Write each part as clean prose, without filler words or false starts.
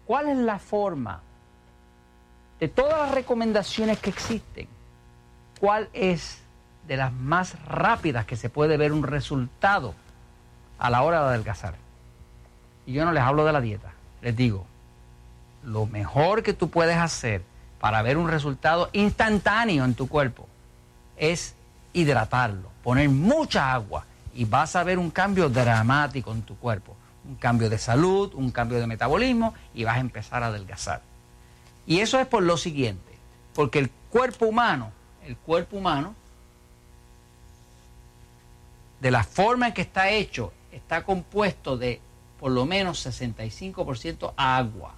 ¿cuál es la forma de todas las recomendaciones que existen? ¿Cuál es de las más rápidas que se puede ver un resultado a la hora de adelgazar? Y yo no les hablo de la dieta, les digo, lo mejor que tú puedes hacer para ver un resultado instantáneo en tu cuerpo es hidratarlo, poner mucha agua y vas a ver un cambio dramático en tu cuerpo, un cambio de salud, un cambio de metabolismo y vas a empezar a adelgazar. Y eso es por lo siguiente, porque el cuerpo humano, de la forma en que está hecho, está compuesto de por lo menos 65% agua.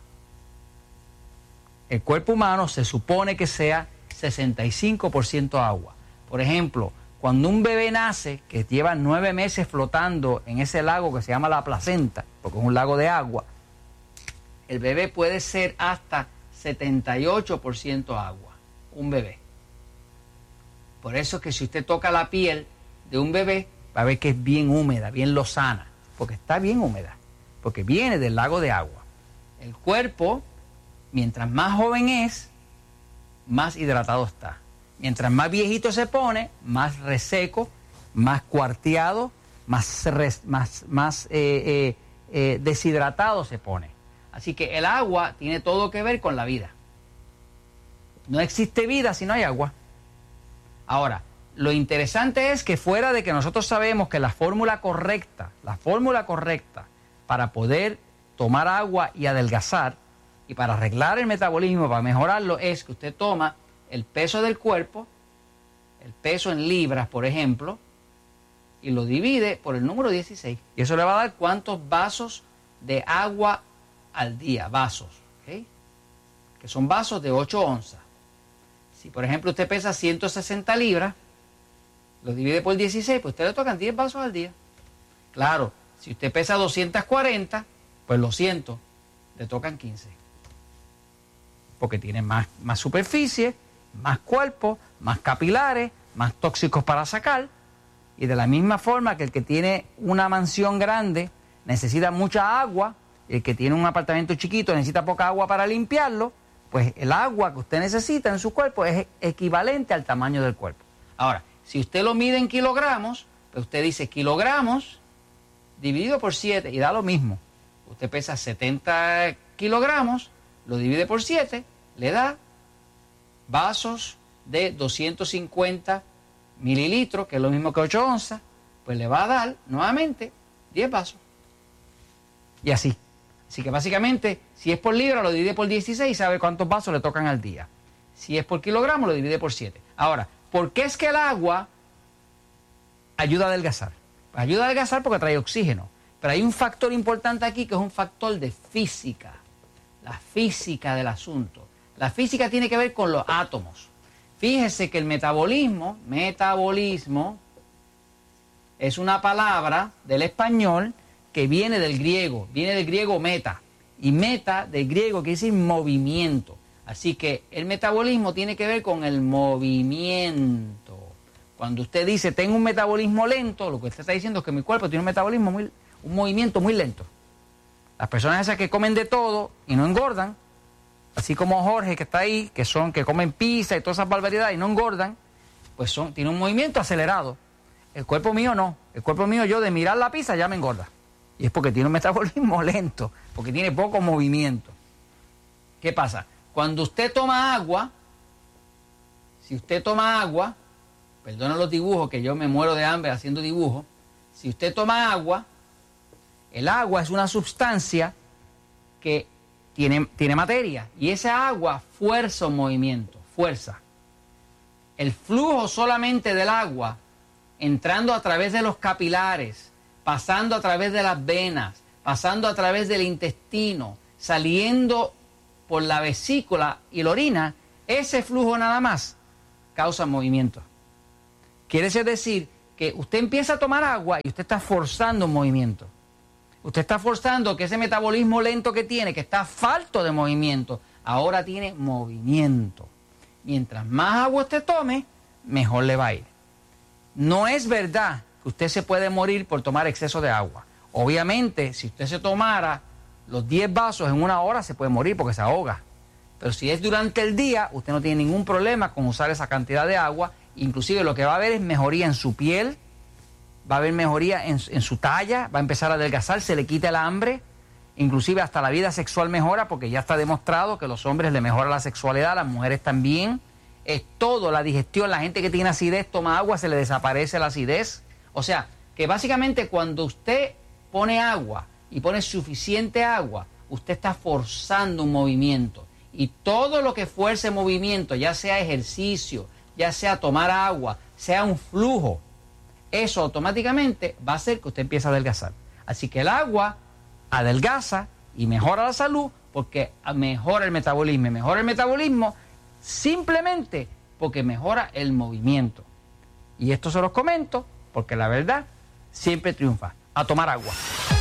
El cuerpo humano se supone que sea 65% agua. Por ejemplo, cuando un bebé nace, que lleva 9 meses flotando en ese lago que se llama la placenta, porque es un lago de agua, el bebé puede ser hasta 78% agua, un bebé. Por eso es que si usted toca la piel de un bebé, va a ver que es bien húmeda, bien lozana, porque está bien húmeda, porque viene del lago de agua. El cuerpo, mientras más joven es, más hidratado está. Mientras más viejito se pone, más reseco, más cuarteado, más deshidratado se pone. Así que el agua tiene todo que ver con la vida. No existe vida si no hay agua. Ahora, lo interesante es que fuera de que nosotros sabemos que la fórmula correcta para poder tomar agua y adelgazar y para arreglar el metabolismo, para mejorarlo, es que usted toma el peso del cuerpo, el peso en libras, por ejemplo, y lo divide por el número 16. Y eso le va a dar cuántos vasos de agua al día, vasos, ¿okay? Que son vasos de 8 onzas. Si, por ejemplo, usted pesa 160 libras, lo divide por 16, pues usted le tocan 10 vasos al día. Claro, si usted pesa 240, pues lo siento, le tocan 15. Porque tiene más superficie, más cuerpo, más capilares, más tóxicos para sacar. Y de la misma forma que el que tiene una mansión grande necesita mucha agua, y el que tiene un apartamento chiquito necesita poca agua para limpiarlo, pues el agua que usted necesita en su cuerpo es equivalente al tamaño del cuerpo. Ahora, si usted lo mide en kilogramos, pues usted dice kilogramos dividido por 7 y da lo mismo. Usted pesa 70 kilogramos, lo divide por 7, le da vasos de 250 mililitros, que es lo mismo que 8 onzas, pues le va a dar nuevamente 10 vasos. Y así. Así que básicamente, si es por libra, lo divide por 16 y sabe cuántos vasos le tocan al día. Si es por kilogramo, lo divide por 7. Ahora, ¿por qué es que el agua ayuda a adelgazar? Pues ayuda a adelgazar porque trae oxígeno. Pero hay un factor importante aquí que es un factor de física. La física del asunto. La física tiene que ver con los átomos. Fíjese que el metabolismo es una palabra del español que viene del griego meta. Y meta del griego quiere decir movimiento. Así que el metabolismo tiene que ver con el movimiento. Cuando usted dice tengo un metabolismo lento, lo que usted está diciendo es que mi cuerpo tiene un movimiento muy lento. Las personas esas que comen de todo y no engordan, así como Jorge que está ahí, que comen pizza y todas esas barbaridades y no engordan, pues tienen un movimiento acelerado. El cuerpo mío no. El cuerpo mío, yo de mirar la pizza ya me engorda. Y es porque tiene un metabolismo lento, porque tiene poco movimiento. ¿Qué pasa? Cuando usted toma agua, si usted toma agua, perdona los dibujos que yo me muero de hambre haciendo dibujos, si usted toma agua, el agua es una sustancia que tiene materia y esa agua fuerza un movimiento, fuerza. El flujo solamente del agua entrando a través de los capilares, pasando a través de las venas, pasando a través del intestino, saliendo por la vesícula y la orina, ese flujo nada más causa movimiento. Quiere decir que usted empieza a tomar agua y usted está forzando un movimiento. Usted está forzando que ese metabolismo lento que tiene, que está falto de movimiento, ahora tiene movimiento. Mientras más agua usted tome, mejor le va a ir. No es verdad que usted se puede morir por tomar exceso de agua. Obviamente, si usted se tomara los 10 vasos en una hora se puede morir porque se ahoga. Pero si es durante el día, usted no tiene ningún problema con usar esa cantidad de agua. Inclusive lo que va a haber es mejoría en su piel, va a haber mejoría en su talla, va a empezar a adelgazar, se le quita el hambre. Inclusive hasta la vida sexual mejora porque ya está demostrado que a los hombres les mejora la sexualidad, a las mujeres también. Es todo, la digestión, la gente que tiene acidez toma agua, se le desaparece la acidez. O sea, que básicamente cuando usted pone agua y pone suficiente agua, usted está forzando un movimiento. Y todo lo que fuerce movimiento, ya sea ejercicio, ya sea tomar agua, sea un flujo, eso automáticamente va a hacer que usted empiece a adelgazar. Así que el agua adelgaza y mejora la salud porque mejora el metabolismo. Mejora el metabolismo simplemente porque mejora el movimiento. Y esto se los comento porque la verdad siempre triunfa. A tomar agua.